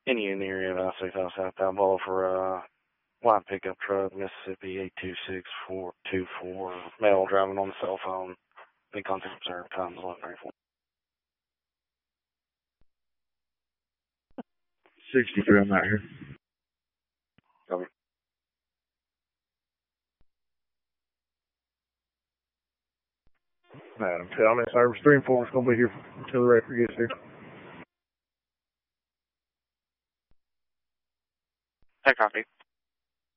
Any in the area of I-6 southbound, ball for white pickup truck, Mississippi 826-424, male driving on the cell phone. Big contact observed, times 11:34. 63, I'm out here. Copy. Madam, tell me, service 3 and 4 is going to be here until the record gets here. Hey, copy.